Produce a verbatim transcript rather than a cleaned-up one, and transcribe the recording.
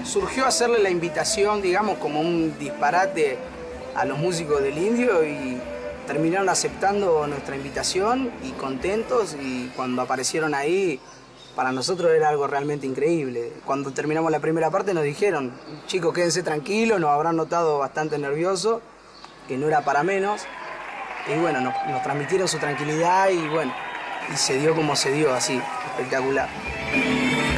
surgió hacerle la invitación, digamos, como un disparate a los músicos del Indio y terminaron aceptando nuestra invitación y contentos, y cuando aparecieron ahí, para nosotros era algo realmente increíble. Cuando terminamos la primera parte nos dijeron, chicos, quédense tranquilos, nos habrán notado bastante nerviosos, que no era para menos. Y bueno, nos, nos transmitieron su tranquilidad y bueno, y se dio como se dio, así, espectacular.